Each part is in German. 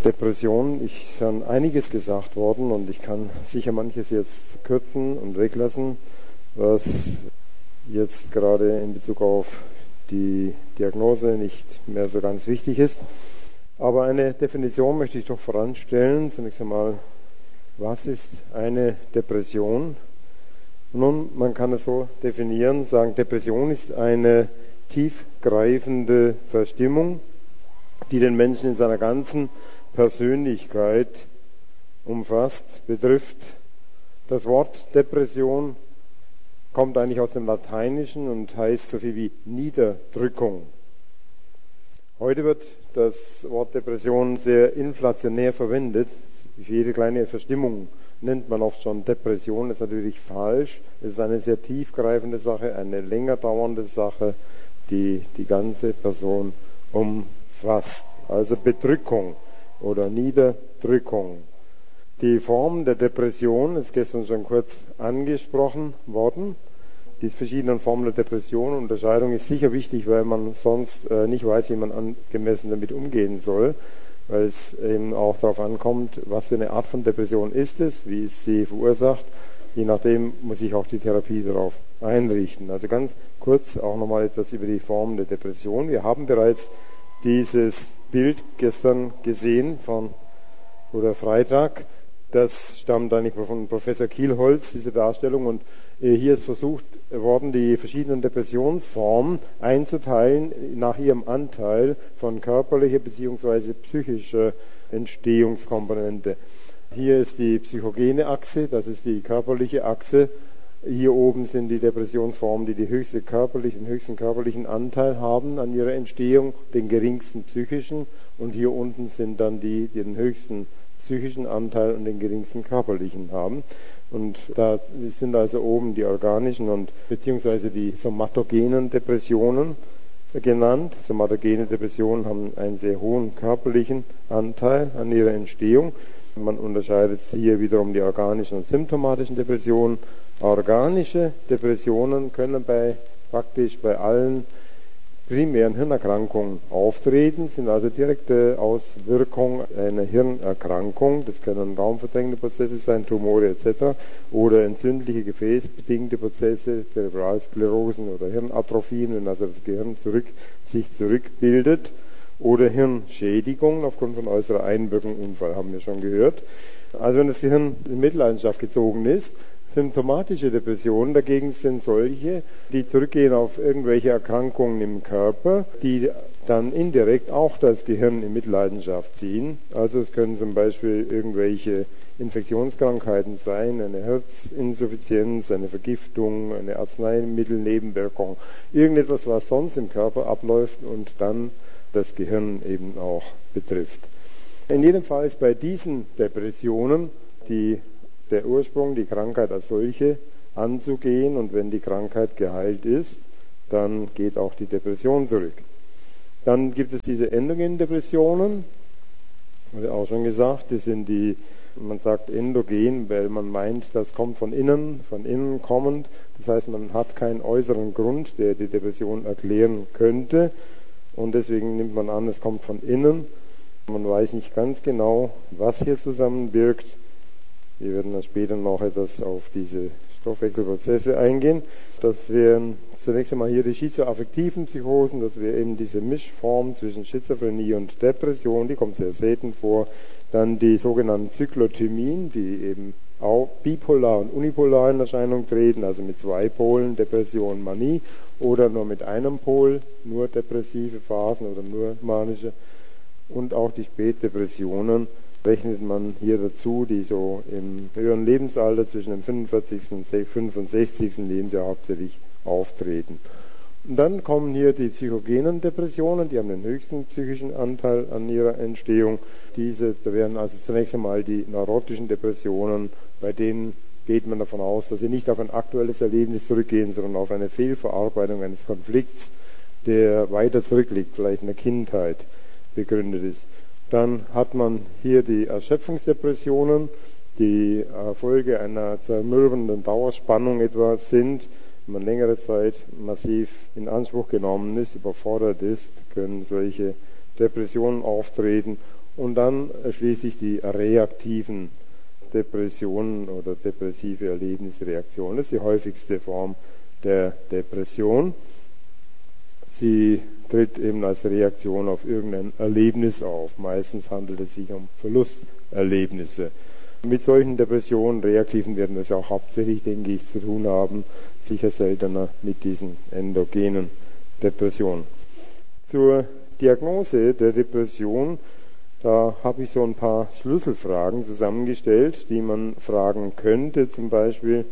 Depression ist schon einiges gesagt worden und ich kann sicher manches jetzt kürzen und weglassen, was jetzt gerade in Bezug auf die Diagnose nicht mehr so ganz wichtig ist. Aber eine Definition möchte ich doch voranstellen. Zunächst einmal, was ist eine Depression? Nun, man kann es so definieren, sagen, Depression ist eine tiefgreifende Verstimmung, die den Menschen in seiner ganzen Persönlichkeit umfasst, betrifft. Das Wort Depression kommt eigentlich aus dem Lateinischen und heißt so viel wie Niederdrückung. Heute wird das Wort Depression sehr inflationär verwendet. Für jede kleine Verstimmung nennt man oft schon Depression. Das ist natürlich falsch. Es ist eine sehr tiefgreifende Sache, eine länger dauernde Sache, die die ganze Person umfasst. Also Bedrückung oder Niederdrückung. Die Form der Depression ist gestern schon kurz angesprochen worden. Die verschiedenen Formen der Depression und Unterscheidung ist sicher wichtig, weil man sonst nicht weiß, wie man angemessen damit umgehen soll, weil es eben auch darauf ankommt, was für eine Art von Depression ist es, wie ist sie verursacht. Je nachdem muss sich auch die Therapie darauf einrichten. Also ganz kurz auch nochmal etwas über die Form der Depression. Wir haben bereits dieses Bild gestern gesehen von Freitag. Das stammt eigentlich von Professor Kielholz, diese Darstellung. Und hier ist versucht worden, die verschiedenen Depressionsformen einzuteilen nach ihrem Anteil von körperlicher bzw. psychischer Entstehungskomponente. Hier ist die psychogene Achse, das ist die körperliche Achse. Hier oben sind die Depressionsformen, die den höchsten körperlichen Anteil haben an ihrer Entstehung, den geringsten psychischen. Und hier unten sind dann die den höchsten psychischen Anteil und den geringsten körperlichen haben. Und da sind also oben die organischen und beziehungsweise die somatogenen Depressionen genannt. Somatogene Depressionen haben einen sehr hohen körperlichen Anteil an ihrer Entstehung. Man unterscheidet hier wiederum die organischen und symptomatischen Depressionen. Organische Depressionen können praktisch bei allen primären Hirnerkrankungen auftreten, sind also direkte Auswirkung einer Hirnerkrankung. Das können raumverdrängende Prozesse sein, Tumore etc. oder entzündliche gefäßbedingte Prozesse, Zerebralsklerosen oder Hirnatrophien, wenn also das Gehirn sich zurückbildet, oder Hirnschädigung aufgrund von äußerer Einwirkung, Unfall haben wir schon gehört. Also wenn das Gehirn in Mitleidenschaft gezogen ist. Symptomatische Depressionen dagegen sind solche, die zurückgehen auf irgendwelche Erkrankungen im Körper, die dann indirekt auch das Gehirn in Mitleidenschaft ziehen. Also es können zum Beispiel irgendwelche Infektionskrankheiten sein, eine Herzinsuffizienz, eine Vergiftung, eine Arzneimittelnebenwirkung, irgendetwas, was sonst im Körper abläuft und dann das Gehirn eben auch betrifft. In jedem Fall ist bei diesen Depressionen der Ursprung, die Krankheit als solche anzugehen, und wenn die Krankheit geheilt ist, dann geht auch die Depression zurück. Dann gibt es diese endogenen Depressionen, habe ich auch schon gesagt, die sind man sagt endogen, weil man meint, das kommt von innen kommend. Das heißt, man hat keinen äußeren Grund, der die Depression erklären könnte, und deswegen nimmt man an, es kommt von innen. Man weiß nicht ganz genau, was hier zusammenwirkt. Wir werden dann später noch etwas auf diese Stoffwechselprozesse eingehen. Das wären zunächst einmal hier die schizoaffektiven Psychosen, das wäre eben diese Mischform zwischen Schizophrenie und Depression, die kommt sehr selten vor. Dann die sogenannten Zyklothymien, die eben auch bipolar und unipolar in Erscheinung treten, also mit 2 Polen, Depression, Manie, oder nur mit einem Pol, nur depressive Phasen oder nur manische. Und auch die Spätdepressionen rechnet man hier dazu, die so im höheren Lebensalter zwischen dem 45. und 65. Lebensjahr hauptsächlich auftreten. Und dann kommen hier die psychogenen Depressionen, die haben den höchsten psychischen Anteil an ihrer Entstehung. Da wären also zunächst einmal die neurotischen Depressionen, bei denen geht man davon aus, dass sie nicht auf ein aktuelles Erlebnis zurückgehen, sondern auf eine Fehlverarbeitung eines Konflikts, der weiter zurückliegt, vielleicht in der Kindheit begründet ist. Dann hat man hier die Erschöpfungsdepressionen, die Folge einer zermürbenden Dauerspannung etwa sind. Wenn man längere Zeit massiv in Anspruch genommen ist, überfordert ist, können solche Depressionen auftreten. Und dann schließlich die reaktiven Depressionen oder depressive Erlebnisreaktionen. Das ist die häufigste Form der Depression. Sie tritt eben als Reaktion auf irgendein Erlebnis auf. Meistens handelt es sich um Verlusterlebnisse. Mit solchen Depressionen, reaktiven, werden wir es auch hauptsächlich, denke ich, zu tun haben. Sicher seltener mit diesen endogenen Depressionen. Zur Diagnose der Depression, da habe ich so ein paar Schlüsselfragen zusammengestellt, die man fragen könnte, zum Beispiel,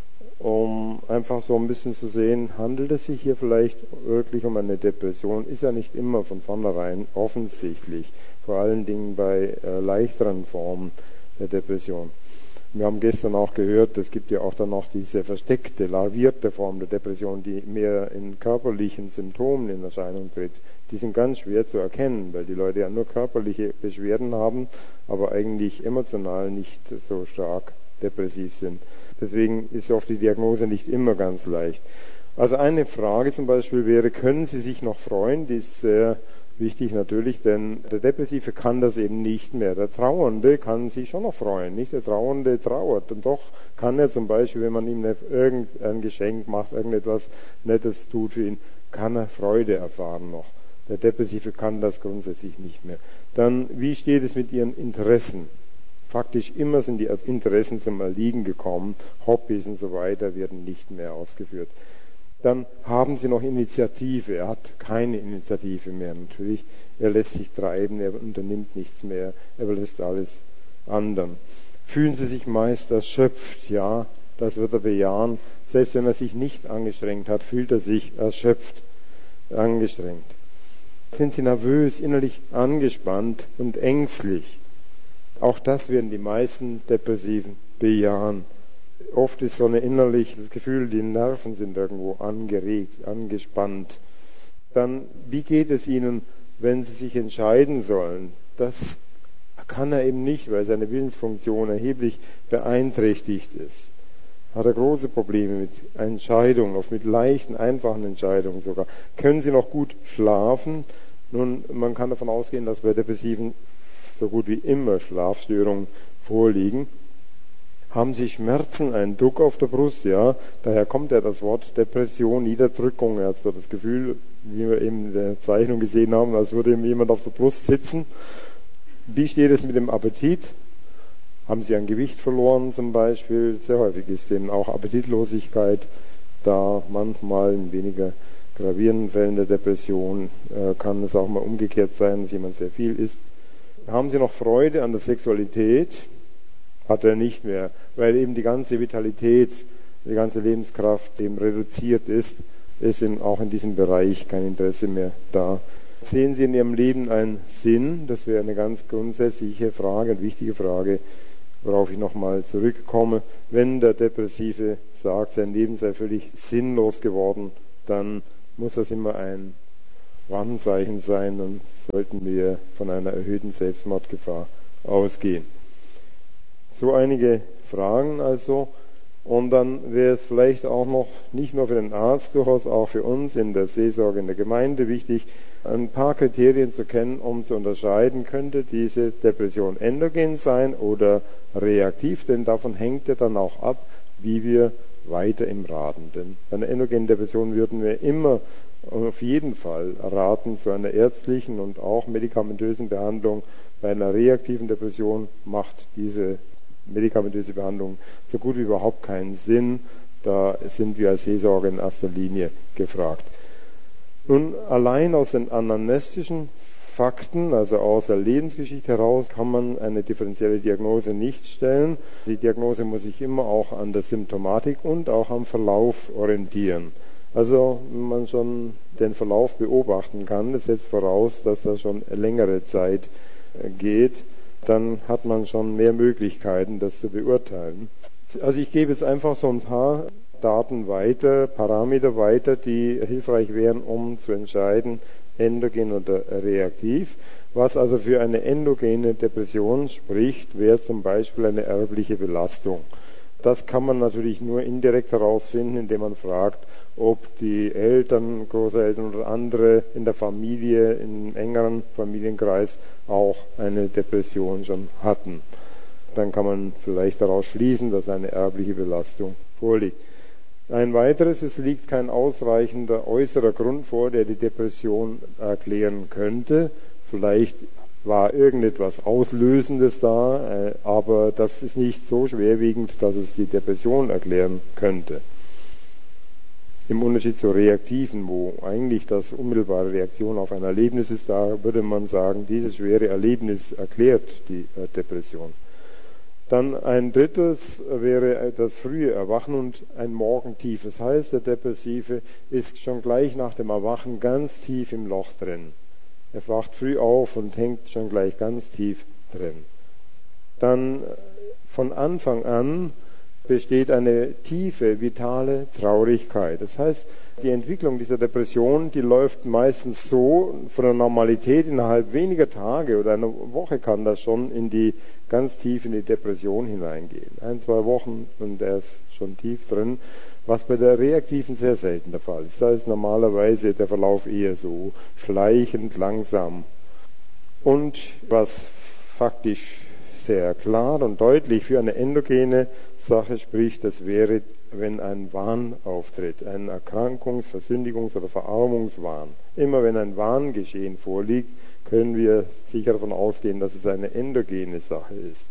um einfach so ein bisschen zu sehen, handelt es sich hier vielleicht wirklich um eine Depression? Ist ja nicht immer von vornherein offensichtlich, vor allen Dingen bei leichteren Formen der Depression. Wir haben gestern auch gehört, es gibt ja auch dann noch diese versteckte, larvierte Form der Depression, die mehr in körperlichen Symptomen in Erscheinung tritt. Die sind ganz schwer zu erkennen, weil die Leute ja nur körperliche Beschwerden haben, aber eigentlich emotional nicht so stark depressiv sind. Deswegen ist oft die Diagnose nicht immer ganz leicht. Also eine Frage zum Beispiel wäre, können Sie sich noch freuen? Die ist sehr wichtig natürlich, denn der Depressive kann das eben nicht mehr. Der Trauernde kann sich schon noch freuen, nicht? Der Trauernde trauert und doch kann er zum Beispiel, wenn man ihm irgendein Geschenk macht, irgendetwas Nettes tut für ihn, kann er Freude erfahren noch. Der Depressive kann das grundsätzlich nicht mehr. Dann, wie steht es mit Ihren Interessen? Faktisch immer sind die Interessen zum Erliegen gekommen, Hobbys und so weiter werden nicht mehr ausgeführt. Dann haben Sie noch Initiative. Er hat keine Initiative mehr natürlich. Er lässt sich treiben, er unternimmt nichts mehr, er überlässt alles anderen. Fühlen Sie sich meist erschöpft? Ja, das wird er bejahen. Selbst wenn er sich nicht angestrengt hat, fühlt er sich erschöpft, angestrengt. Sind Sie nervös, innerlich angespannt und ängstlich? Auch das werden die meisten Depressiven bejahen. Oft ist so ein innerliches Gefühl, die Nerven sind irgendwo angeregt, angespannt. Dann, wie geht es Ihnen, wenn Sie sich entscheiden sollen? Das kann er eben nicht, weil seine Willensfunktion erheblich beeinträchtigt ist. Hat er große Probleme mit Entscheidungen, oft mit leichten, einfachen Entscheidungen sogar. Können Sie noch gut schlafen? Nun, man kann davon ausgehen, dass bei Depressiven so gut wie immer Schlafstörungen vorliegen. Haben Sie Schmerzen, einen Druck auf der Brust? Ja, daher kommt ja das Wort Depression, Niederdrückung. Er hat so das Gefühl, wie wir eben in der Zeichnung gesehen haben, als würde ihm jemand auf der Brust sitzen. Wie steht es mit dem Appetit? Haben Sie ein Gewicht verloren zum Beispiel? Sehr häufig ist eben auch Appetitlosigkeit da. Manchmal in weniger gravierenden Fällen der Depression kann es auch mal umgekehrt sein, dass jemand sehr viel isst. Haben Sie noch Freude an der Sexualität? Hat er nicht mehr, weil eben die ganze Vitalität, die ganze Lebenskraft eben reduziert ist eben auch in diesem Bereich kein Interesse mehr da. Sehen Sie in Ihrem Leben einen Sinn? Das wäre eine ganz grundsätzliche Frage, eine wichtige Frage, worauf ich nochmal zurückkomme. Wenn der Depressive sagt, sein Leben sei völlig sinnlos geworden, dann muss das immer ein Warnzeichen sein, dann sollten wir von einer erhöhten Selbstmordgefahr ausgehen. So einige Fragen also. Und dann wäre es vielleicht auch noch, nicht nur für den Arzt, durchaus auch für uns in der Seelsorge in der Gemeinde wichtig, ein paar Kriterien zu kennen, um zu unterscheiden, könnte diese Depression endogen sein oder reaktiv, denn davon hängt ja dann auch ab, wie wir weiter im Raten. Denn bei einer endogenen Depression würden wir immer auf jeden Fall raten zu einer ärztlichen und auch medikamentösen Behandlung. Bei einer reaktiven Depression macht diese medikamentöse Behandlung so gut wie überhaupt keinen Sinn. Da sind wir als Seelsorger in erster Linie gefragt. Nun, allein aus den anamnestischen Fakten, also aus der Lebensgeschichte heraus, kann man eine differenzielle Diagnose nicht stellen. Die Diagnose muss sich immer auch an der Symptomatik und auch am Verlauf orientieren. Also, wenn man schon den Verlauf beobachten kann, das setzt voraus, dass das schon längere Zeit geht, dann hat man schon mehr Möglichkeiten, das zu beurteilen. Also ich gebe jetzt einfach so ein paar Daten weiter, Parameter weiter, die hilfreich wären, um zu entscheiden, endogen oder reaktiv. Was also für eine endogene Depression spricht, wäre zum Beispiel eine erbliche Belastung. Das kann man natürlich nur indirekt herausfinden, indem man fragt, ob die Eltern, Großeltern oder andere in der Familie, im engeren Familienkreis auch eine Depression schon hatten. Dann kann man vielleicht daraus schließen, dass eine erbliche Belastung vorliegt. Ein weiteres, es liegt kein ausreichender äußerer Grund vor, der die Depression erklären könnte. Vielleicht war irgendetwas Auslösendes da, aber das ist nicht so schwerwiegend, dass es die Depression erklären könnte. Im Unterschied zur reaktiven, wo eigentlich das unmittelbare Reaktion auf ein Erlebnis ist, da würde man sagen, dieses schwere Erlebnis erklärt die Depression. Dann ein drittes wäre das frühe Erwachen und ein Morgentief. Das heißt, der Depressive ist schon gleich nach dem Erwachen ganz tief im Loch drin. Er wacht früh auf und hängt schon gleich ganz tief drin. Dann von Anfang an besteht eine tiefe, vitale Traurigkeit. Das heißt, die Entwicklung dieser Depression, die läuft meistens so von der Normalität innerhalb weniger Tage oder einer Woche kann das schon ganz tief in die Depression hineingehen. 1-2 Wochen und er ist schon tief drin, was bei der reaktiven sehr selten der Fall ist. Da ist normalerweise der Verlauf eher so schleichend, langsam. Und was faktisch sehr klar und deutlich für eine endogene Sache spricht, das wäre, wenn ein Wahn auftritt, ein Erkrankungs-, Versündigungs- oder Verarmungswahn. Immer wenn ein Wahngeschehen vorliegt, können wir sicher davon ausgehen, dass es eine endogene Sache ist.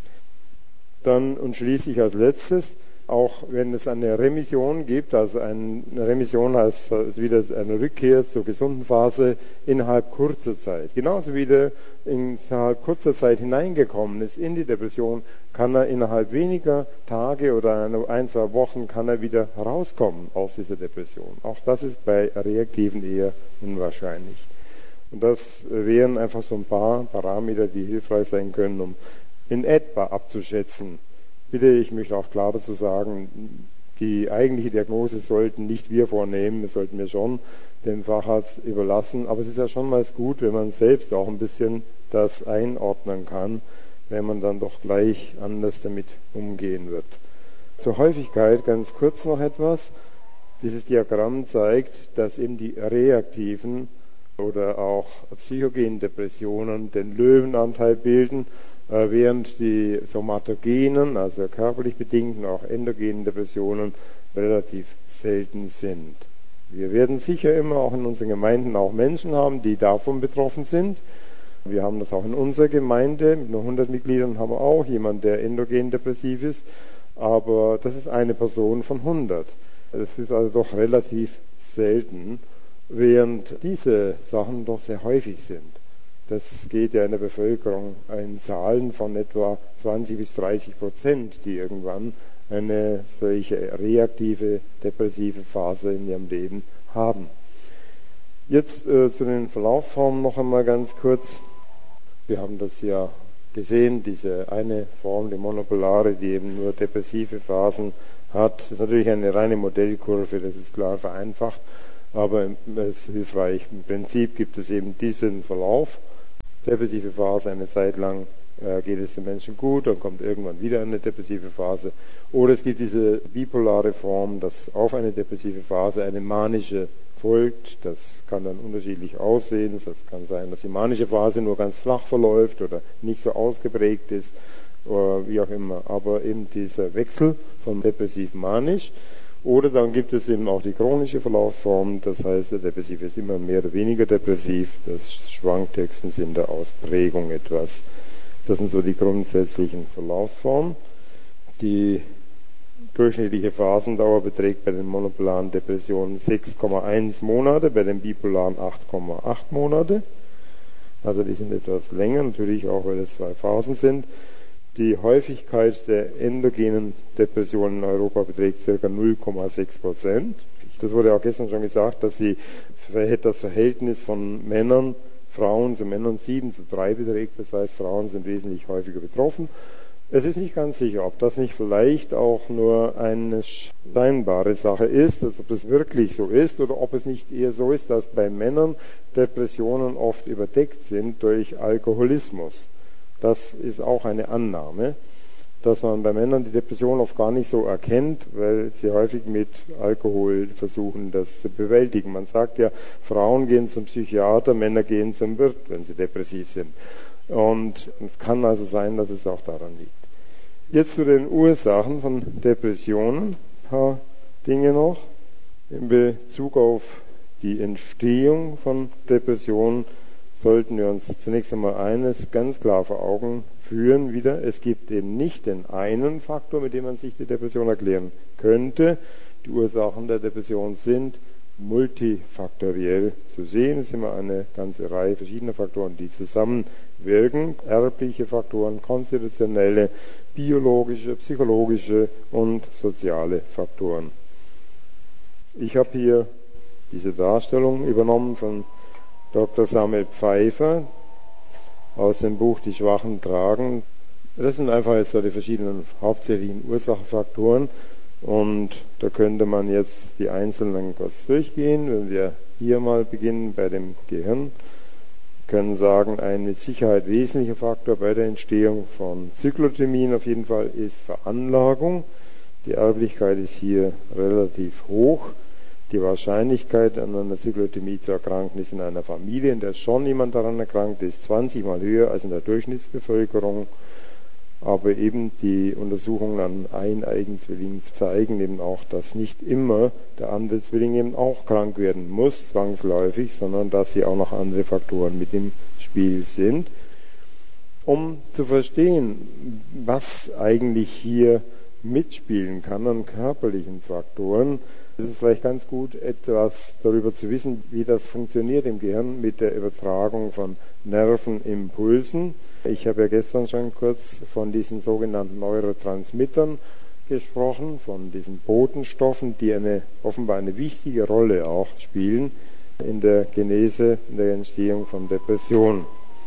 Dann und schließlich als letztes, auch wenn es eine Remission gibt, also eine Remission heißt wieder eine Rückkehr zur gesunden Phase innerhalb kurzer Zeit. Genauso wie der innerhalb kurzer Zeit hineingekommen ist in die Depression, kann er innerhalb weniger Tage oder 1-2 Wochen kann er wieder herauskommen aus dieser Depression. Auch das ist bei Reaktiven eher unwahrscheinlich. Und das wären einfach so ein paar Parameter, die hilfreich sein können, um in etwa abzuschätzen. Bitte, ich möchte auch klar dazu sagen, die eigentliche Diagnose sollten nicht wir vornehmen, das sollten wir schon dem Facharzt überlassen. Aber es ist ja schon mal gut, wenn man selbst auch ein bisschen das einordnen kann, wenn man dann doch gleich anders damit umgehen wird. Zur Häufigkeit ganz kurz noch etwas. Dieses Diagramm zeigt, dass eben die reaktiven oder auch psychogenen Depressionen den Löwenanteil bilden, während die somatogenen, also körperlich bedingten, auch endogenen Depressionen relativ selten sind. Wir werden sicher immer auch in unseren Gemeinden auch Menschen haben, die davon betroffen sind. Wir haben das auch in unserer Gemeinde, mit nur 100 Mitgliedern haben wir auch jemanden, der endogen depressiv ist, aber das ist eine Person von 100. Das ist also doch relativ selten, während diese Sachen doch sehr häufig sind. Das geht ja in der Bevölkerung in Zahlen von etwa 20-30%, die irgendwann eine solche reaktive, depressive Phase in ihrem Leben haben. Jetzt zu den Verlaufsformen noch einmal ganz kurz. Wir haben das ja gesehen, diese eine Form, die monopolare, die eben nur depressive Phasen hat. Das ist natürlich eine reine Modellkurve, das ist klar vereinfacht, aber es ist hilfreich. Im Prinzip gibt es eben diesen Verlauf. Depressive Phase, eine Zeit lang geht es den Menschen gut, dann kommt irgendwann wieder eine depressive Phase. Oder es gibt diese bipolare Form, dass auf eine depressive Phase eine manische folgt. Das kann dann unterschiedlich aussehen. Das kann sein, dass die manische Phase nur ganz flach verläuft oder nicht so ausgeprägt ist, oder wie auch immer. Aber eben dieser Wechsel von depressiv-manisch. Oder dann gibt es eben auch die chronische Verlaufsform, das heißt, der Depressive ist immer mehr oder weniger depressiv, das schwankt höchstens in der Ausprägung etwas. Das sind so die grundsätzlichen Verlaufsformen. Die durchschnittliche Phasendauer beträgt bei den monopolaren Depressionen 6,1 Monate, bei den bipolaren 8,8 Monate. Also die sind etwas länger, natürlich auch, weil es 2 Phasen sind. Die Häufigkeit der endogenen Depressionen in Europa beträgt ca. 0,6%. Das wurde auch gestern schon gesagt, dass das Verhältnis von Männern, Frauen zu Männern 7:3 beträgt. Das heißt, Frauen sind wesentlich häufiger betroffen. Es ist nicht ganz sicher, ob das nicht vielleicht auch nur eine scheinbare Sache ist, also ob das wirklich so ist, oder ob es nicht eher so ist, dass bei Männern Depressionen oft überdeckt sind durch Alkoholismus. Das ist auch eine Annahme. dass man bei Männern die Depression oft gar nicht so erkennt, weil sie häufig mit Alkohol versuchen, das zu bewältigen. Man sagt ja, Frauen gehen zum Psychiater, Männer gehen zum Wirt, wenn sie depressiv sind. Und es kann also sein, dass es auch daran liegt. Jetzt zu den Ursachen von Depressionen. Ein paar Dinge noch. In Bezug auf die Entstehung von Depressionen sollten wir uns zunächst einmal eines ganz klar vor Augen führen wieder. Es gibt eben nicht den einen Faktor, mit dem man sich die Depression erklären könnte. Die Ursachen der Depression sind multifaktoriell zu sehen. Es sind immer eine ganze Reihe verschiedener Faktoren, die zusammenwirken. Erbliche Faktoren, konstitutionelle, biologische, psychologische und soziale Faktoren. Ich habe hier diese Darstellung übernommen von Dr. Samuel Pfeiffer aus dem Buch Die Schwachen tragen. Das sind einfach jetzt so die verschiedenen hauptsächlichen Ursachenfaktoren und da könnte man jetzt die einzelnen kurz durchgehen. Wenn wir hier mal beginnen bei dem Gehirn, können sagen, ein mit Sicherheit wesentlicher Faktor bei der Entstehung von Zyklothymien auf jeden Fall ist Veranlagung. Die Erblichkeit ist hier relativ hoch. Die Wahrscheinlichkeit, an einer Zyklothymie zu erkranken, ist in einer Familie, in der schon jemand daran erkrankt ist, 20 Mal höher als in der Durchschnittsbevölkerung. Aber eben die Untersuchungen an eineigen Zwillingen zeigen eben auch, dass nicht immer der andere Zwilling eben auch krank werden muss, zwangsläufig, sondern dass hier auch noch andere Faktoren mit im Spiel sind. Um zu verstehen, was eigentlich hier mitspielen kann an körperlichen Faktoren, ist es vielleicht ganz gut, etwas darüber zu wissen, wie das funktioniert im Gehirn mit der Übertragung von Nervenimpulsen. Ich habe ja gestern schon kurz von diesen sogenannten Neurotransmittern gesprochen, von diesen Botenstoffen, die offenbar eine wichtige Rolle auch spielen in der Genese, in der Entstehung von Depressionen.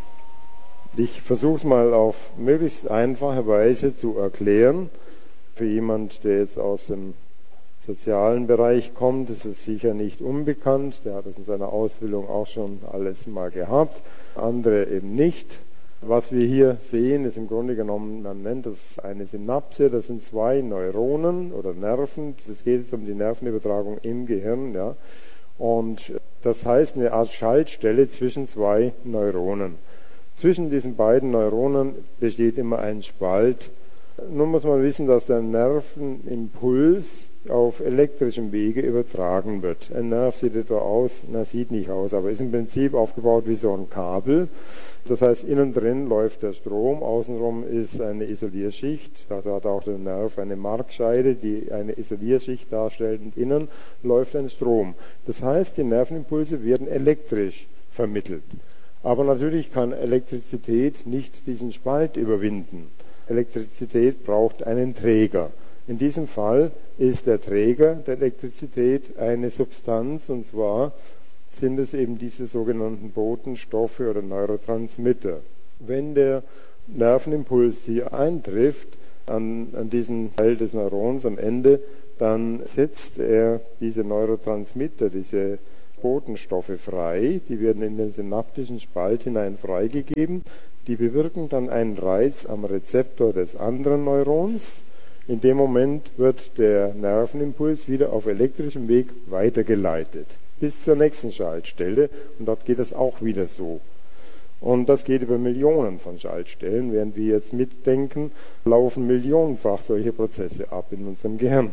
Ich versuche es mal auf möglichst einfache Weise zu erklären. Für jemand, der jetzt aus dem sozialen Bereich kommt, ist es sicher nicht unbekannt. Der hat es in seiner Ausbildung auch schon alles mal gehabt. Andere eben nicht. Was wir hier sehen, ist im Grunde genommen, man nennt das eine Synapse. Das sind zwei Neuronen oder Nerven. Es geht jetzt um die Nervenübertragung im Gehirn. Ja. Und das heißt eine Art Schaltstelle zwischen zwei Neuronen. Zwischen diesen beiden Neuronen besteht immer ein Spalt. Nun muss man wissen, dass der Nervenimpuls auf elektrischem Wege übertragen wird. Ein Nerv sieht etwa aus, sieht nicht aus, aber ist im Prinzip aufgebaut wie so ein Kabel. Das heißt, innen drin läuft der Strom, außenrum ist eine Isolierschicht. Da hat auch der Nerv eine Markscheide, die eine Isolierschicht darstellt, und innen läuft ein Strom. Das heißt, die Nervenimpulse werden elektrisch vermittelt. Aber natürlich kann Elektrizität nicht diesen Spalt überwinden. Elektrizität braucht einen Träger. In diesem Fall ist der Träger der Elektrizität eine Substanz, und zwar sind es eben diese sogenannten Botenstoffe oder Neurotransmitter. Wenn der Nervenimpuls hier eintrifft, an diesen Teil des Neurons am Ende, dann setzt er diese Neurotransmitter, diese Botenstoffe frei, die werden in den synaptischen Spalt hinein freigegeben. Die bewirken dann einen Reiz am Rezeptor des anderen Neurons. In dem Moment wird der Nervenimpuls wieder auf elektrischem Weg weitergeleitet bis zur nächsten Schaltstelle, und dort geht es auch wieder so. Und das geht über Millionen von Schaltstellen. Während wir jetzt mitdenken, laufen millionenfach solche Prozesse ab in unserem Gehirn.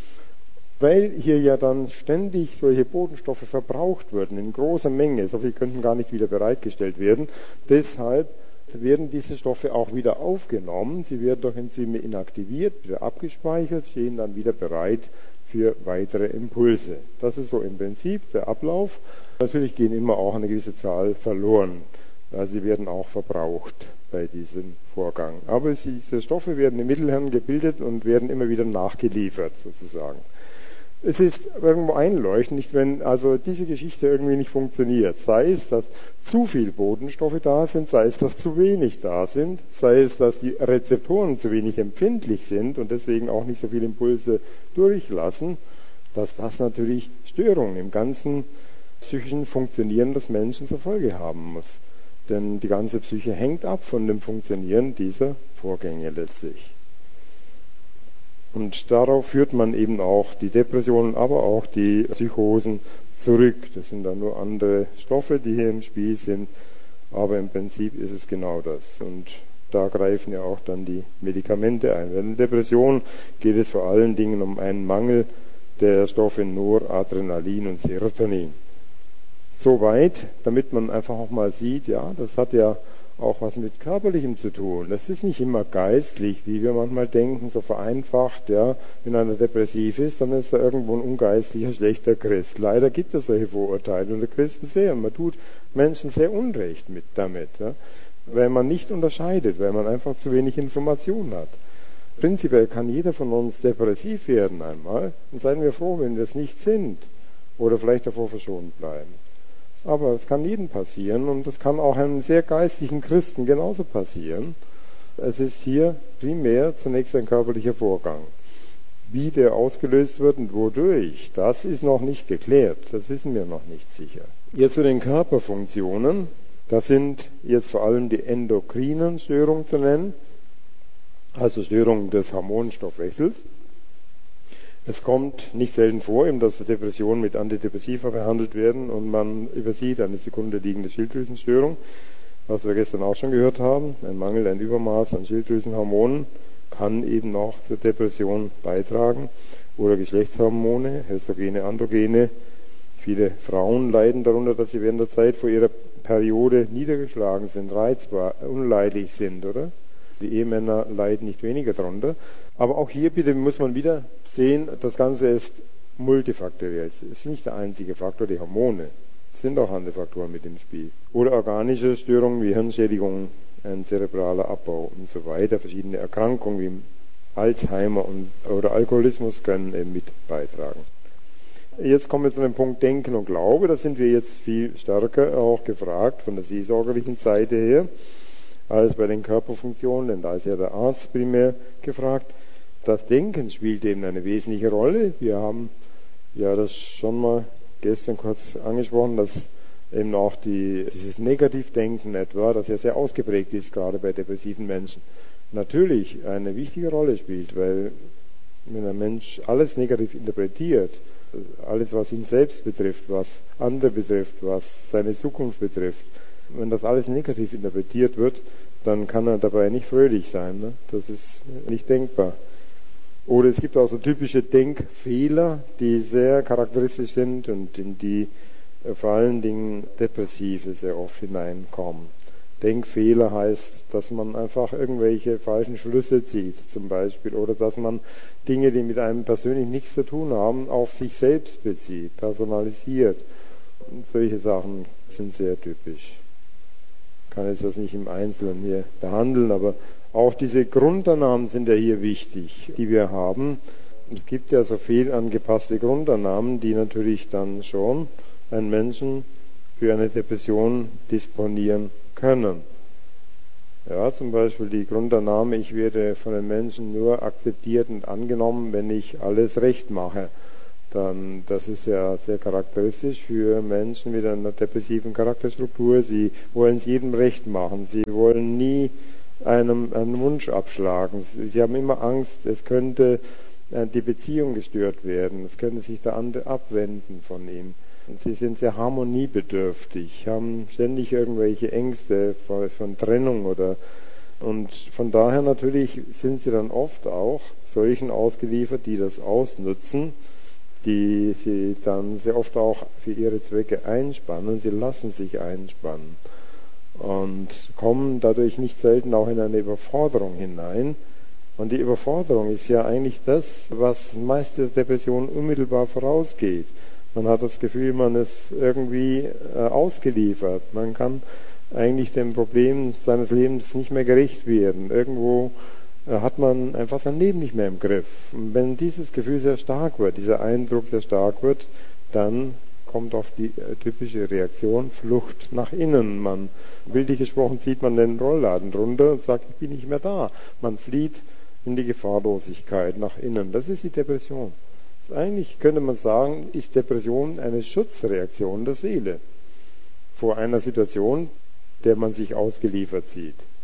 Weil hier ja dann ständig solche Botenstoffe verbraucht würden in großer Menge, so viel könnten gar nicht wieder bereitgestellt werden, deshalb werden diese Stoffe auch wieder aufgenommen, sie werden durch Enzyme inaktiviert, wieder abgespeichert, stehen dann wieder bereit für weitere Impulse. Das ist so im Prinzip der Ablauf. Natürlich gehen immer auch eine gewisse Zahl verloren, also sie werden auch verbraucht bei diesem Vorgang. Aber diese Stoffe werden im Mittelhirn gebildet und werden immer wieder nachgeliefert sozusagen. Es ist irgendwo einleuchtend, nicht wenn also diese Geschichte irgendwie nicht funktioniert. Sei es, dass zu viel Botenstoffe da sind, sei es, dass zu wenig da sind, sei es, dass die Rezeptoren zu wenig empfindlich sind und deswegen auch nicht so viele Impulse durchlassen, dass das natürlich Störungen im ganzen psychischen Funktionieren des Menschen zur Folge haben muss. Denn die ganze Psyche hängt ab von dem Funktionieren dieser Vorgänge letztlich. Und darauf führt man eben auch die Depressionen, aber auch die Psychosen zurück. Das sind dann nur andere Stoffe, die hier im Spiel sind, aber im Prinzip ist es genau das. Und da greifen ja auch dann die Medikamente ein. Bei der Depression geht es vor allen Dingen um einen Mangel der Stoffe Noradrenalin und Serotonin. Soweit, damit man einfach auch mal sieht, ja, das hat ja auch was mit Körperlichem zu tun. Das ist nicht immer geistlich, wie wir manchmal denken, so vereinfacht, ja, wenn einer depressiv ist, dann ist er irgendwo ein ungeistlicher, schlechter Christ. Leider gibt es solche Vorurteile unter Christen sehr. Und man tut Menschen sehr Unrecht damit, ja, weil man nicht unterscheidet, weil man einfach zu wenig Information hat. Prinzipiell kann jeder von uns depressiv werden einmal, und seien wir froh, wenn wir es nicht sind oder vielleicht davor verschont bleiben. Aber es kann jedem passieren und es kann auch einem sehr geistlichen Christen genauso passieren. Es ist hier primär zunächst ein körperlicher Vorgang. Wie der ausgelöst wird und wodurch, das ist noch nicht geklärt. Das wissen wir noch nicht sicher. Jetzt zu den Körperfunktionen. Das sind jetzt vor allem die endokrinen Störungen zu nennen, also Störungen des Hormonstoffwechsels. Es kommt nicht selten vor, dass Depressionen mit Antidepressiva behandelt werden und man übersieht eine zugrunde liegende Schilddrüsenstörung, was wir gestern auch schon gehört haben. Ein Mangel, ein Übermaß an Schilddrüsenhormonen kann eben auch zur Depression beitragen. Oder Geschlechtshormone, Östrogene, Androgene. Viele Frauen leiden darunter, dass sie während der Zeit vor ihrer Periode niedergeschlagen sind, reizbar, unleidlich sind, oder? Die Ehemänner leiden nicht weniger darunter. Aber auch hier bitte muss man wieder sehen, das Ganze ist multifaktoriell. Es ist nicht der einzige Faktor, die Hormone. Es sind auch andere Faktoren mit im Spiel. Oder organische Störungen wie Hirnschädigung, ein zerebraler Abbau und so weiter. Verschiedene Erkrankungen wie Alzheimer oder Alkoholismus können eben mit beitragen. Jetzt kommen wir zu dem Punkt Denken und Glaube. Da sind wir jetzt viel stärker auch gefragt von der seelsorgerlichen Seite her als bei den Körperfunktionen, denn da ist ja der Arzt primär gefragt. Das Denken spielt eben eine wesentliche Rolle. Wir haben ja das schon mal gestern kurz angesprochen, dass eben auch dieses Negativdenken etwa, das ja sehr ausgeprägt ist, gerade bei depressiven Menschen, natürlich eine wichtige Rolle spielt, weil wenn ein Mensch alles negativ interpretiert, alles was ihn selbst betrifft, was andere betrifft, was seine Zukunft betrifft, wenn das alles negativ interpretiert wird, dann kann er dabei nicht fröhlich sein. Ne? Das ist nicht denkbar. Oder es gibt auch so typische Denkfehler, die sehr charakteristisch sind und in die vor allen Dingen Depressive sehr oft hineinkommen. Denkfehler heißt, dass man einfach irgendwelche falschen Schlüsse zieht, zum Beispiel, oder dass man Dinge, die mit einem persönlich nichts zu tun haben, auf sich selbst bezieht, personalisiert. Und solche Sachen sind sehr typisch. Ich kann jetzt das nicht im Einzelnen hier behandeln, aber auch diese Grundannahmen sind ja hier wichtig, die wir haben. Es gibt ja so viel angepasste Grundannahmen, die natürlich dann schon einen Menschen für eine Depression disponieren können. Ja, zum Beispiel die Grundannahme, ich werde von den Menschen nur akzeptiert und angenommen, wenn ich alles recht mache. Dann, das ist ja sehr charakteristisch für Menschen mit einer depressiven Charakterstruktur. Sie wollen es jedem recht machen. Sie wollen nie einen Wunsch abschlagen. Sie haben immer Angst, es könnte die Beziehung gestört werden. Es könnte sich der andere abwenden von ihm. Und sie sind sehr harmoniebedürftig, haben ständig irgendwelche Ängste von Trennung und von daher natürlich sind sie dann oft auch solchen ausgeliefert, die das ausnutzen, die sie dann sehr oft auch für ihre Zwecke einspannen. Sie lassen sich einspannen und kommen dadurch nicht selten auch in eine Überforderung hinein. Und die Überforderung ist ja eigentlich das, was meist der Depression unmittelbar vorausgeht. Man hat das Gefühl, man ist irgendwie ausgeliefert. Man kann eigentlich dem Problem seines Lebens nicht mehr gerecht werden. Irgendwo hat man einfach sein Leben nicht mehr im Griff. Und wenn dieses Gefühl sehr stark wird, dieser Eindruck sehr stark wird, dann kommt oft die typische Reaktion, Flucht nach innen. Man, bildlich gesprochen, zieht man den Rollladen runter und sagt, ich bin nicht mehr da. Man flieht in die Gefahrlosigkeit nach innen. Das ist die Depression. Eigentlich könnte man sagen, ist Depression eine Schutzreaktion der Seele vor einer Situation, der man sich ausgeliefert sieht.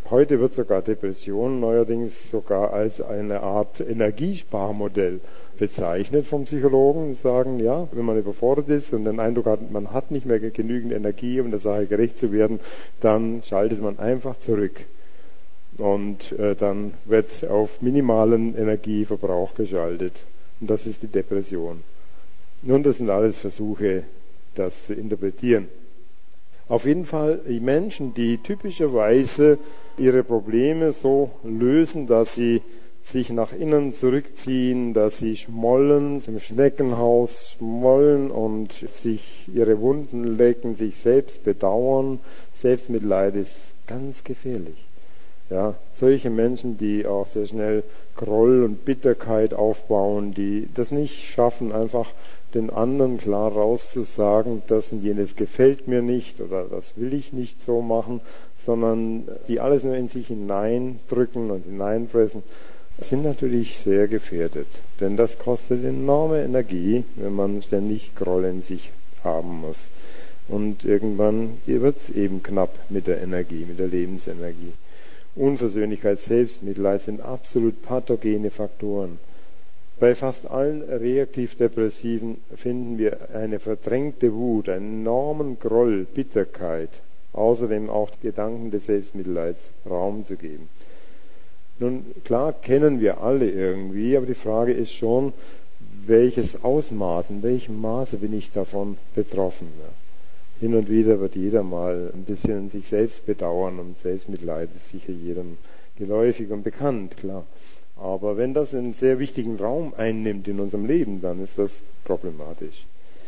Heute wird sogar Depression neuerdings sogar als eine Art Energiesparmodell bezeichnet vom Psychologen und sagen, ja, wenn man überfordert ist und den Eindruck hat, man hat nicht mehr genügend Energie, um der Sache gerecht zu werden, dann schaltet man einfach zurück. Und dann wird auf minimalen Energieverbrauch geschaltet. Und das ist die Depression. Nun, das sind alles Versuche, das zu interpretieren. Auf jeden Fall die Menschen, die typischerweise ihre Probleme so lösen, dass sie sich nach innen zurückziehen, dass sie schmollen, im Schneckenhaus schmollen und sich ihre Wunden lecken, sich selbst bedauern. Selbstmitleid ist ganz gefährlich. Ja, solche Menschen, die auch sehr schnell Groll und Bitterkeit aufbauen, die das nicht schaffen, einfach den anderen klar rauszusagen, das und jenes gefällt mir nicht oder das will ich nicht so machen, sondern die alles nur in sich hineindrücken und hineinfressen, sind natürlich sehr gefährdet. Denn das kostet enorme Energie, wenn man ständig Groll in sich haben muss. Und irgendwann wird es eben knapp mit der Energie, mit der Lebensenergie. Unversöhnlichkeit, Selbstmitleid sind absolut pathogene Faktoren. Bei fast allen Reaktiv-Depressiven finden wir eine verdrängte Wut, einen enormen Groll, Bitterkeit, außerdem auch Gedanken des Selbstmitleids Raum zu geben. Nun, klar kennen wir alle irgendwie, aber die Frage ist schon, welches Ausmaß, in welchem Maße bin ich davon betroffen? Hin und wieder wird jeder mal ein bisschen sich selbst bedauern und Selbstmitleid ist sicher jedem geläufig und bekannt, klar. Aber wenn das einen sehr wichtigen Raum einnimmt in unserem Leben, dann ist das problematisch.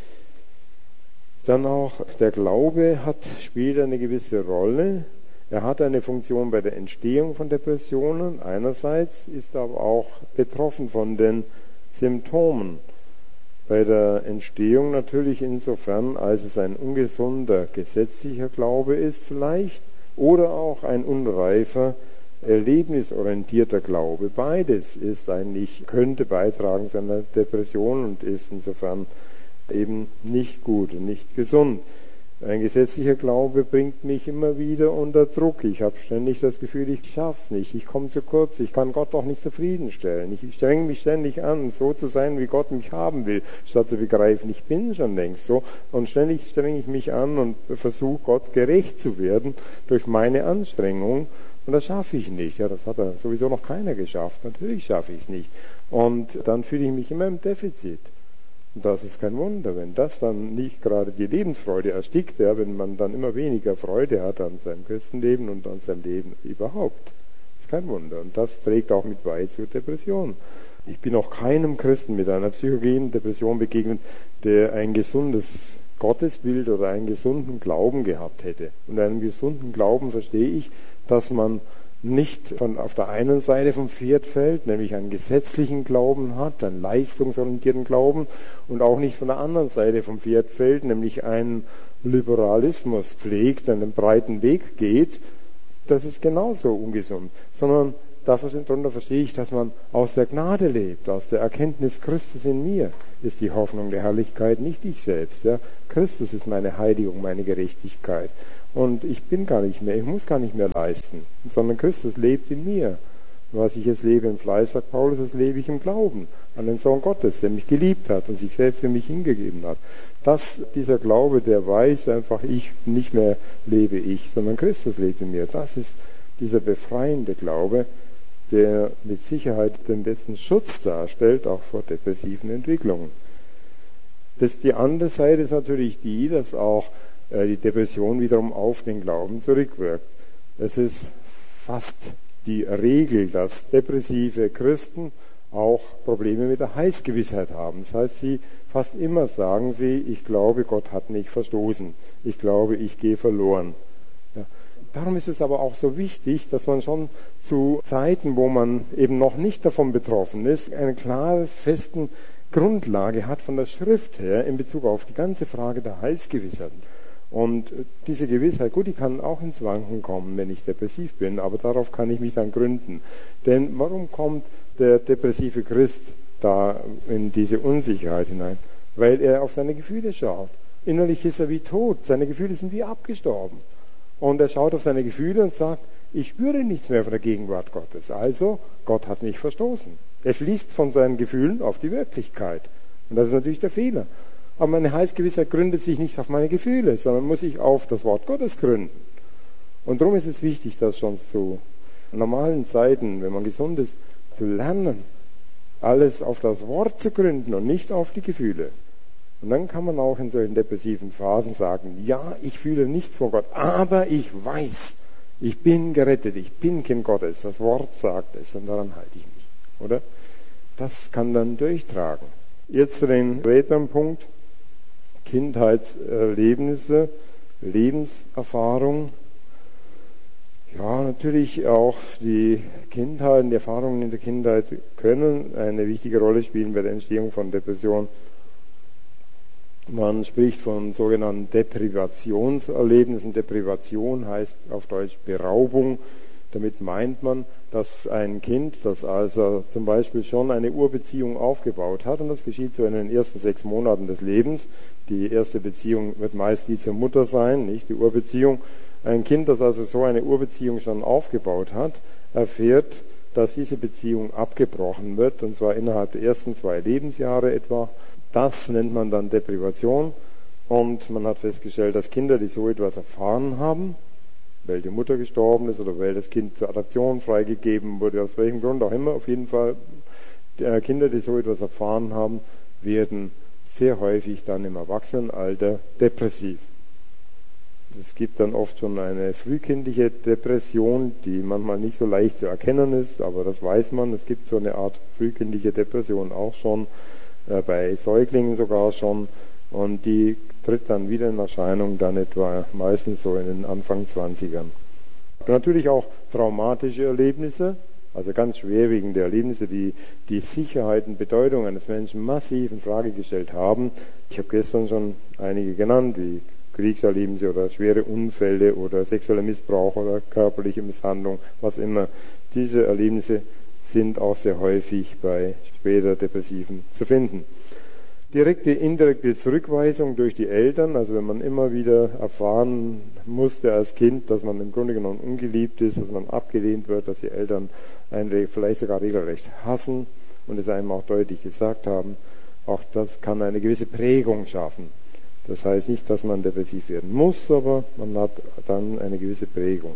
Dann auch der Glaube spielt eine gewisse Rolle. Er hat eine Funktion bei der Entstehung von Depressionen einerseits, ist aber auch betroffen von den Symptomen. Bei der Entstehung natürlich insofern, als es ein ungesunder, gesetzlicher Glaube ist vielleicht oder auch ein unreifer, erlebnisorientierter Glaube. Beides ist eigentlich, könnte beitragen zu einer Depression und ist insofern eben nicht gut und nicht gesund. Ein gesetzlicher Glaube bringt mich immer wieder unter Druck. Ich habe ständig das Gefühl, ich schaff's nicht, ich komme zu kurz, ich kann Gott doch nicht zufriedenstellen. Ich strenge mich ständig an, so zu sein, wie Gott mich haben will, statt zu begreifen, ich bin schon längst so. Und ständig strenge ich mich an und versuche Gott gerecht zu werden durch meine Anstrengung. Und das schaffe ich nicht. Ja, das hat sowieso noch keiner geschafft. Natürlich schaffe ich es nicht. Und dann fühle ich mich immer im Defizit. Und das ist kein Wunder, wenn das dann nicht gerade die Lebensfreude erstickt, ja, wenn man dann immer weniger Freude hat an seinem Christenleben und an seinem Leben überhaupt. Das ist kein Wunder. Und das trägt auch mit bei zur Depression. Ich bin auch keinem Christen mit einer psychogenen Depression begegnet, der ein gesundes Gottesbild oder einen gesunden Glauben gehabt hätte. Und einen gesunden Glauben verstehe ich, dass man nicht auf der einen Seite vom Pferd fällt, nämlich einen gesetzlichen Glauben hat, einen leistungsorientierten Glauben, und auch nicht von der anderen Seite vom Pferd fällt, nämlich einen Liberalismus pflegt, einen breiten Weg geht. Das ist genauso ungesund, sondern darunter verstehe ich, dass man aus der Gnade lebt, aus der Erkenntnis Christus in mir ist die Hoffnung der Herrlichkeit, nicht ich selbst. Ja. Christus ist meine Heiligung, meine Gerechtigkeit. Und ich bin gar nicht mehr, ich muss gar nicht mehr leisten, sondern Christus lebt in mir. Was ich jetzt lebe im Fleisch, sagt Paulus, das lebe ich im Glauben an den Sohn Gottes, der mich geliebt hat und sich selbst für mich hingegeben hat. Dieser Glaube, der weiß einfach, ich nicht mehr lebe ich, sondern Christus lebt in mir. Das ist dieser befreiende Glaube, der mit Sicherheit den besten Schutz darstellt, auch vor depressiven Entwicklungen. Die andere Seite ist natürlich die, dass auch die Depression wiederum auf den Glauben zurückwirkt. Es ist fast die Regel, dass depressive Christen auch Probleme mit der Heilsgewissheit haben. Das heißt, fast immer sagen sie, ich glaube, Gott hat mich verstoßen. Ich glaube, ich gehe verloren. Ja. Darum ist es aber auch so wichtig, dass man schon zu Zeiten, wo man eben noch nicht davon betroffen ist, eine klare, festen Grundlage hat von der Schrift her in Bezug auf die ganze Frage der Heilsgewissheit. Und diese Gewissheit, gut, die kann auch ins Wanken kommen, wenn ich depressiv bin, aber darauf kann ich mich dann gründen. Denn warum kommt der depressive Christ da in diese Unsicherheit hinein? Weil er auf seine Gefühle schaut. Innerlich ist er wie tot, seine Gefühle sind wie abgestorben. Und er schaut auf seine Gefühle und sagt, Ich spüre nichts mehr von der Gegenwart Gottes. Also, Gott hat mich verstoßen. Er schließt von seinen Gefühlen auf die Wirklichkeit. Und das ist natürlich der Fehler. Aber meine Heilsgewissheit gründet sich nicht auf meine Gefühle, sondern muss sich auf das Wort Gottes gründen. Und darum ist es wichtig, das schon zu normalen Zeiten, wenn man gesund ist, zu lernen, alles auf das Wort zu gründen und nicht auf die Gefühle. Und dann kann man auch in solchen depressiven Phasen sagen, ja, ich fühle nichts von Gott, aber ich weiß, ich bin gerettet, ich bin Kind Gottes, das Wort sagt es und daran halte ich mich, oder? Das kann dann durchtragen. Jetzt zu den weiteren Punkt, Kindheitserlebnisse, Lebenserfahrung. Ja, natürlich auch die Kindheit, die Erfahrungen in der Kindheit können eine wichtige Rolle spielen bei der Entstehung von Depressionen. Man spricht von sogenannten Deprivationserlebnissen. Deprivation heißt auf Deutsch Beraubung. Damit meint man, dass ein Kind, das also zum Beispiel schon eine Urbeziehung aufgebaut hat, und das geschieht so in den ersten 6 Monaten des Lebens. Die erste Beziehung wird meist die zur Mutter sein, nicht die Urbeziehung. Ein Kind, das also so eine Urbeziehung schon aufgebaut hat, erfährt, dass diese Beziehung abgebrochen wird, und zwar innerhalb der ersten 2 Lebensjahre etwa. Das nennt man dann Deprivation, und man hat festgestellt, dass Kinder, die so etwas erfahren haben, weil die Mutter gestorben ist oder weil das Kind zur Adoption freigegeben wurde, aus welchem Grund auch immer, auf jeden Fall, Kinder, die so etwas erfahren haben, werden sehr häufig dann im Erwachsenenalter depressiv. Es gibt dann oft schon eine frühkindliche Depression, die manchmal nicht so leicht zu erkennen ist, aber das weiß man. Es gibt so eine Art frühkindliche Depression auch schon, bei Säuglingen sogar schon, und die tritt dann wieder in Erscheinung, dann etwa meistens so in den Anfang 20ern. Natürlich auch traumatische Erlebnisse, also ganz schwerwiegende Erlebnisse, die die Sicherheit und Bedeutung eines Menschen massiv in Frage gestellt haben. Ich habe gestern schon einige genannt, wie Kriegserlebnisse oder schwere Unfälle oder sexueller Missbrauch oder körperliche Misshandlung, was immer. Diese Erlebnisse sind auch sehr häufig bei später Depressiven zu finden. Direkte, indirekte Zurückweisung durch die Eltern, also wenn man immer wieder erfahren musste als Kind, dass man im Grunde genommen ungeliebt ist, dass man abgelehnt wird, dass die Eltern einen vielleicht sogar regelrecht hassen und es einem auch deutlich gesagt haben, auch das kann eine gewisse Prägung schaffen. Das heißt nicht, dass man depressiv werden muss, aber man hat dann eine gewisse Prägung.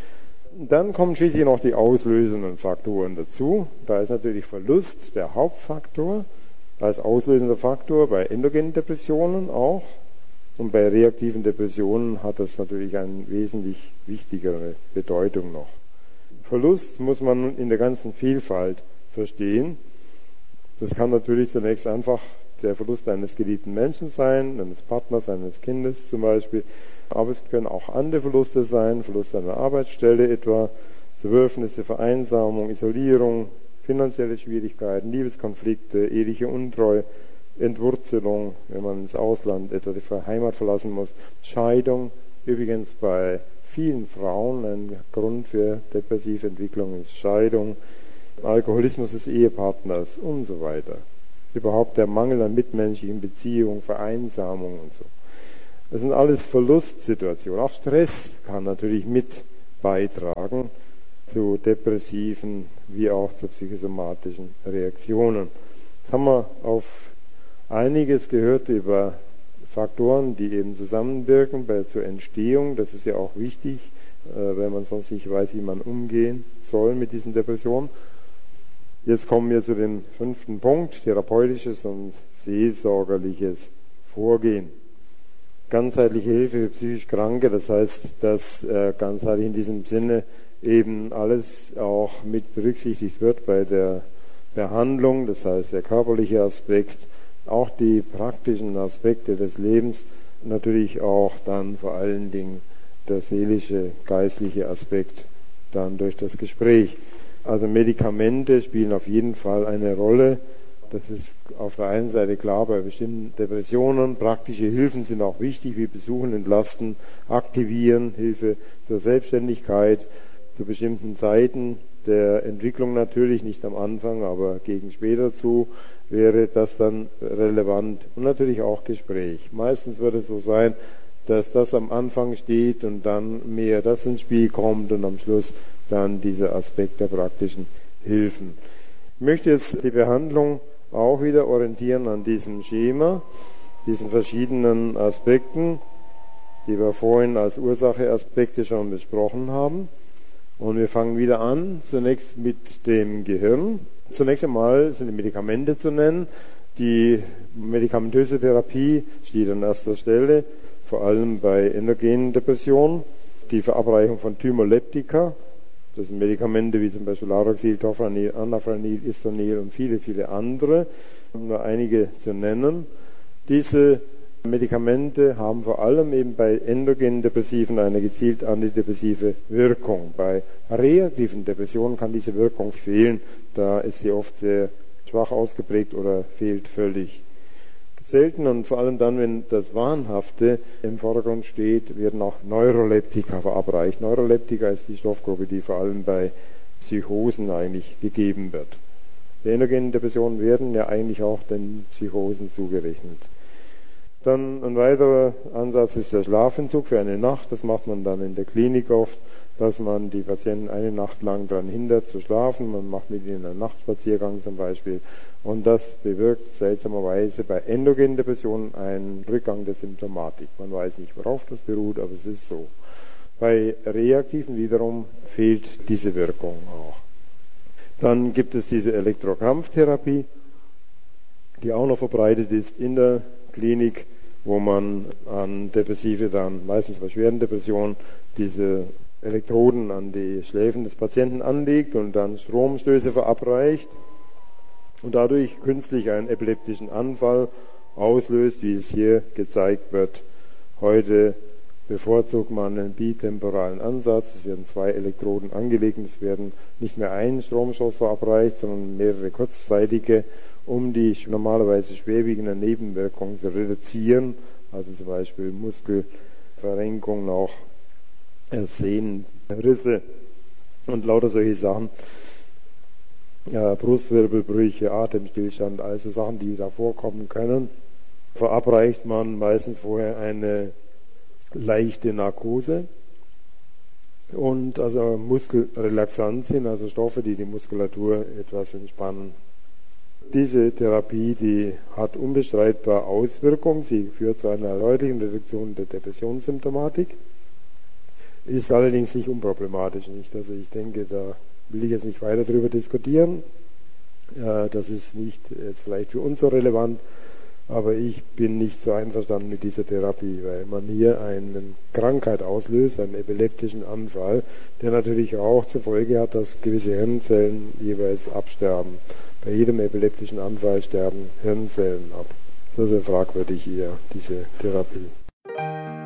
Dann kommen schließlich noch die auslösenden Faktoren dazu. Da ist natürlich Verlust der Hauptfaktor als auslösender Faktor bei endogenen Depressionen auch. Und bei reaktiven Depressionen hat das natürlich eine wesentlich wichtigere Bedeutung noch. Verlust muss man in der ganzen Vielfalt verstehen. Das kann natürlich zunächst einfach der Verlust eines geliebten Menschen sein, eines Partners, eines Kindes zum Beispiel. Aber es können auch andere Verluste sein, Verlust einer Arbeitsstelle etwa, Zerwürfnisse, Vereinsamung, Isolierung, finanzielle Schwierigkeiten, Liebeskonflikte, eheliche Untreue, Entwurzelung, wenn man ins Ausland etwa die Heimat verlassen muss, Scheidung, übrigens bei vielen Frauen ein Grund für depressive Entwicklung ist Scheidung, Alkoholismus des Ehepartners und so weiter. Überhaupt der Mangel an mitmenschlichen Beziehungen, Vereinsamung und so. Das sind alles Verlustsituationen. Auch Stress kann natürlich mit beitragen zu depressiven wie auch zu psychosomatischen Reaktionen. Jetzt haben wir auf einiges gehört über Faktoren, die eben zusammenwirken zur Entstehung. Das ist ja auch wichtig, weil man sonst nicht weiß, wie man umgehen soll mit diesen Depressionen. Jetzt kommen wir zu dem 5. Punkt, therapeutisches und seelsorgerliches Vorgehen. Ganzheitliche Hilfe für psychisch Kranke, das heißt, dass ganzheitlich in diesem Sinne eben alles auch mit berücksichtigt wird bei der Behandlung, das heißt der körperliche Aspekt, auch die praktischen Aspekte des Lebens, natürlich auch dann vor allen Dingen der seelische, geistliche Aspekt dann durch das Gespräch. Also Medikamente spielen auf jeden Fall eine Rolle. Das ist auf der einen Seite klar bei bestimmten Depressionen. Praktische Hilfen sind auch wichtig, wie Besuchen, Entlasten, Aktivieren, Hilfe zur Selbstständigkeit, zu bestimmten Zeiten der Entwicklung natürlich, nicht am Anfang, aber gegen später zu, wäre das dann relevant. Und natürlich auch Gespräch. Meistens wird es so sein, dass das am Anfang steht und dann mehr das ins Spiel kommt und am Schluss dann dieser Aspekt der praktischen Hilfen. Ich möchte jetzt die Behandlung auch wieder orientieren an diesem Schema, diesen verschiedenen Aspekten, die wir vorhin als Ursacheaspekte schon besprochen haben. Und wir fangen wieder an, zunächst mit dem Gehirn. Zunächst einmal sind die Medikamente zu nennen. Die medikamentöse Therapie steht an erster Stelle, vor allem bei endogenen Depressionen. Die Verabreichung von Thymoleptika, das sind Medikamente wie zum Beispiel Laroxil, Tofranil, Anafranil, Isoniazid und viele, viele andere, um nur einige zu nennen. Diese Medikamente haben vor allem eben bei endogenen Depressiven eine gezielt antidepressive Wirkung. Bei reaktiven Depressionen kann diese Wirkung fehlen, da ist sie oft sehr schwach ausgeprägt oder fehlt völlig. Selten und vor allem dann, wenn das Wahnhafte im Vordergrund steht, werden auch Neuroleptika verabreicht. Neuroleptika ist die Stoffgruppe, die vor allem bei Psychosen eigentlich gegeben wird. Die endogenen Depressionen werden ja eigentlich auch den Psychosen zugerechnet. Dann ein weiterer Ansatz ist der Schlafentzug für eine Nacht. Das macht man dann in der Klinik oft, dass man die Patienten eine Nacht lang daran hindert zu schlafen. Man macht mit ihnen einen Nachtspaziergang zum Beispiel. Und das bewirkt seltsamerweise bei endogenen Depressionen einen Rückgang der Symptomatik. Man weiß nicht, worauf das beruht, aber es ist so. Bei reaktiven wiederum fehlt diese Wirkung auch. Dann gibt es diese Elektrokrampftherapie, die auch noch verbreitet ist in der Klinik, wo man an Depressive dann, meistens bei schweren Depressionen, diese Elektroden an die Schläfen des Patienten anlegt und dann Stromstöße verabreicht und dadurch künstlich einen epileptischen Anfall auslöst, wie es hier gezeigt wird. Heute bevorzugt man einen bitemporalen Ansatz. Es werden 2 Elektroden angelegt, es werden nicht mehr ein Stromstoß verabreicht, sondern mehrere kurzzeitige, um die normalerweise schwerwiegenden Nebenwirkungen zu reduzieren, also zum Beispiel Muskelverrenkung, auch Sehnenrisse und lauter solche Sachen, Brustwirbelbrüche, Atemstillstand, also Sachen, die da vorkommen können. Verabreicht man meistens vorher eine leichte Narkose und also Muskelrelaxantien, also Stoffe, die die Muskulatur etwas entspannen. Diese Therapie, die hat unbestreitbar Auswirkungen. Sie führt zu einer deutlichen Reduktion der Depressionssymptomatik, ist allerdings nicht unproblematisch. Nicht? Also ich denke, da will ich jetzt nicht weiter darüber diskutieren. Das ist nicht jetzt vielleicht für uns so relevant, aber ich bin nicht so einverstanden mit dieser Therapie, weil man hier eine Krankheit auslöst, einen epileptischen Anfall, der natürlich auch zur Folge hat, dass gewisse Hirnzellen jeweils absterben. Bei jedem epileptischen Anfall sterben Hirnzellen ab. Das ist fragwürdig hier, diese Therapie.